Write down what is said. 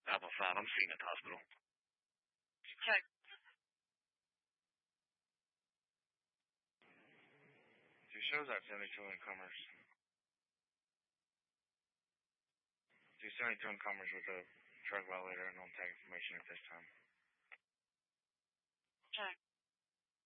Alpha 5, I'm seen at the hospital. Check. She shows out 72 incomers. 72 incomers with a drug violator and on tag information at this time. Check.